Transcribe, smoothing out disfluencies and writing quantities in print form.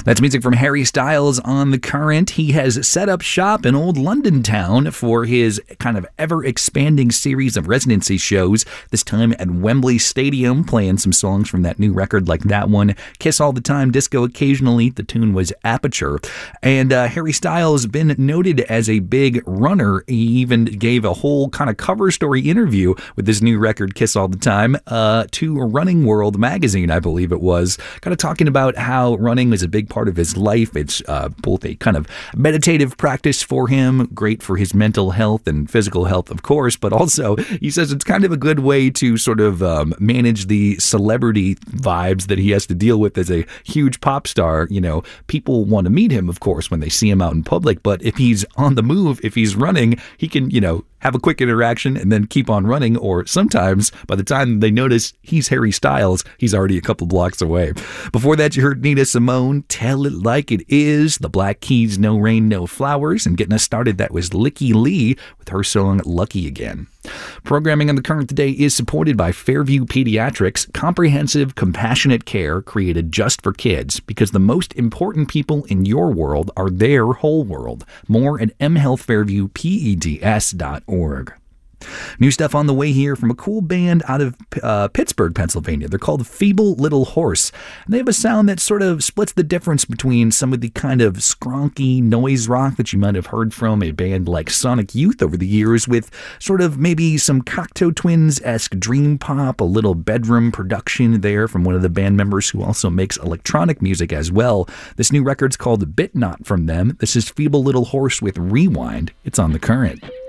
That's music from Harry Styles on The Current. He has set up shop in Old London Town for his kind of ever-expanding series of residency shows, this time at Wembley Stadium, playing some songs from that new record like that one, Kiss All the Time, Disco Occasionally. The tune was Aperture. And Harry Styles has been noted as a big runner. He even gave a whole kind of cover story interview with this new record, Kiss All the Time, to Running World magazine, I believe it was, kind of talking about how running is a big part of his life. It's both a kind of meditative practice for him, great for his mental health and physical health, of course, but also he says it's kind of a good way to sort of manage the celebrity vibes that he has to deal with as a huge pop star. You know, people want to meet him, of course, when they see him out in public, but if he's on the move, if he's running, he can, have a quick interaction and then keep on running, or sometimes by the time they notice he's Harry Styles, he's already a couple blocks away. Before that, you heard Nina Simone, Tell It Like It Is, the Black Keys, No Rain, No Flowers, and getting us started, that was Licky Lee with her song Lucky Again. Programming on The Current today is supported by Fairview Pediatrics, comprehensive, compassionate care created just for kids, because the most important people in your world are their whole world. More at mhealthfairviewpeds.org. New stuff on the way here from a cool band out of Pittsburgh, Pennsylvania. They're called Feeble Little Horse. And they have a sound that sort of splits the difference between some of the kind of skronky noise rock that you might have heard from a band like Sonic Youth over the years, with sort of maybe some Cocteau Twins-esque dream pop, a little bedroom production there from one of the band members who also makes electronic music as well. This new record's called Bit Not from them. This is Feeble Little Horse with Rewind. It's on The Current.